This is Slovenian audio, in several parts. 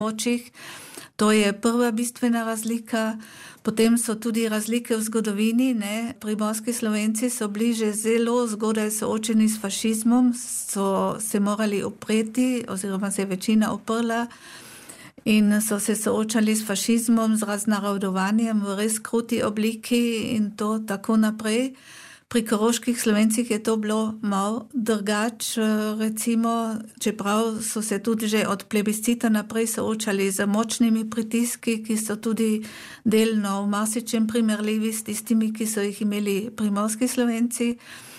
očih. To je prva bistvena razlika. Potem so tudi razlike v zgodovini. Primorski Slovenci so bili že zelo zgodaj soočeni s fašizmom, so se morali upreti, oziroma se je večina uprla in so se soočali s fašizmom, z raznarodovanjem v res kruti obliki in to tako naprej. Pri koroških Slovencih je to bilo malo drugače, recimo, čeprav so se tudi že od plebiscita naprej soočali z močnimi pritiski, ki so tudi delno v marsičem primerljivi s tistimi, ki so jih imeli primorski Slovenci.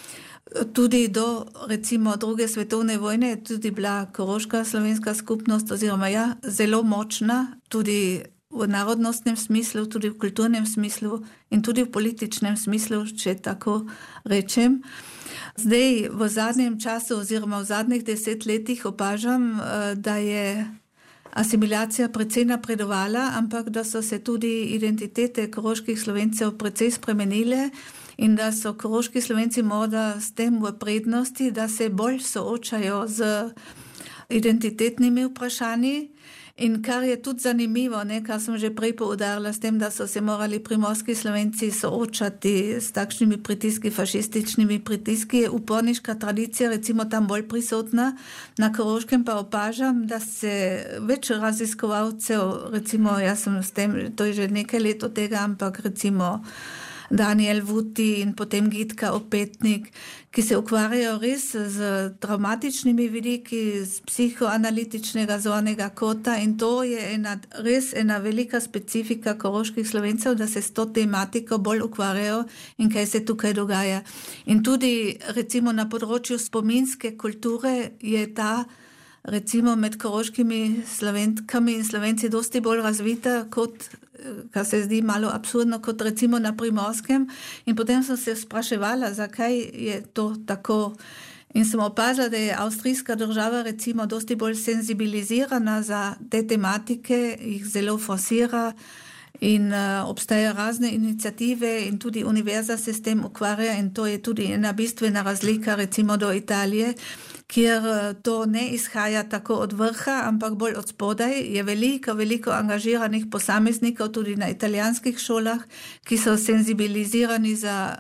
Tudi do, recimo, druge svetovne vojne je tudi bila koroška slovenska skupnost oziroma zelo močna, tudi v narodnostnem smislu, tudi v kulturnem smislu in tudi v političnem smislu, če tako rečem. Zdaj v zadnjem času oziroma v zadnjih 10 letih opažam, da je asimilacija precej napredovala, ampak da so se tudi identitete koroških Slovencev precej spremenile in da so koroški Slovenci morda s tem v prednosti, da se bolj soočajo z identitetnimi vprašanji. In kar je tudi zanimivo, kar sem že prej poudarila, s tem, da so se morali primorski Slovenci soočati s takšnimi pritiski, fašističnimi pritiski, je uporniška tradicija recimo tam bolj prisotna. Na Koroškem pa opažam, da se več raziskovalcev, recimo jaz sem s tem, to je že nekaj let od tega, ampak recimo Daniel Vuti in potem Gitka Opetnik, ki se ukvarjajo res z traumatičnimi vidiki, z psihoanalitičnega zornega kota in to je res ena velika specifika koroških Slovencev, da se s to tematiko bolj ukvarjajo in kaj se tukaj dogaja. In tudi recimo na področju spominske kulture je ta recimo med koroškimi Slovenkami in Slovenci dosti bolj razvita kot, kar se zdi malo absurdno, kot recimo na Primorskem. In potem sem se spraševala, zakaj je to tako. In sem opazila, da je avstrijska država recimo dosti bolj senzibilizirana za te tematike, jih zelo forsira in obstajajo razne iniciative in tudi univerza se s tem ukvarja in to je tudi ena bistvena razlika recimo do Italije, kjer to ne izhaja tako od vrha, ampak bolj od spodaj. Je veliko angažiranih posameznikov tudi na italijanskih šolah, ki so senzibilizirani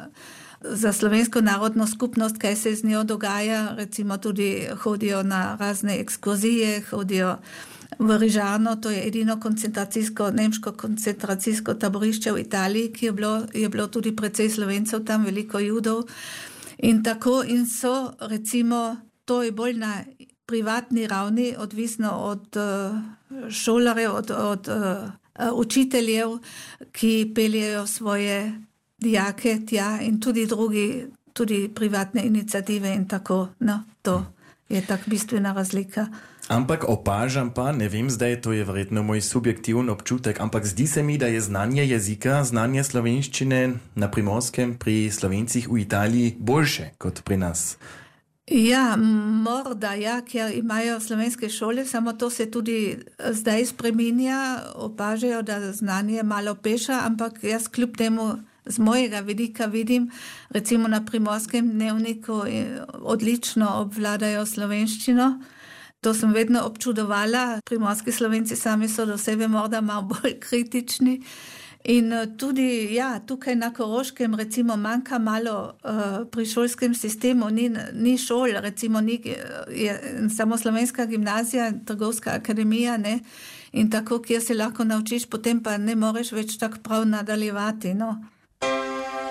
za slovensko narodno skupnost, kaj se z njo dogaja. Recimo tudi hodijo na razne ekskurzije, hodijo v Rižano, to je edino nemško koncentracijsko taborišče v Italiji, ki je bilo tudi precej Slovencev tam, veliko Judov. In tako in so recimo to je bolj na privatni ravni, odvisno od šolarjev, od učiteljev, ki peljejo svoje dijake tja in tudi drugi, tudi privatne iniciative in tako. No, to je tak bistvena razlika. Ampak opažam pa, ne vem zdaj, to je verjetno moj subjektivni občutek, ampak zdi se mi, da je znanje jezika, znanje slovenščine na Primorskem pri Slovencih v Italiji boljše kot pri nas. Ja, morda, ker imajo slovenske šole, samo to se tudi zdaj spreminja, opažajo, da znanje malo peša, ampak jaz kljub temu z mojega vidika vidim, recimo na Primorskem dnevniku odlično obvladajo slovenščino. To sem vedno občudovala. Primorski Slovenci sami so do sebe morda malo bolj kritični. In tudi, tukaj na Koroškem recimo manjka malo pri šolskem sistemu, ni šol, recimo je samo slovenska gimnazija, trgovska akademija, in tako, kjer se lahko naučiš, potem pa ne moreš več tako prav nadaljevati,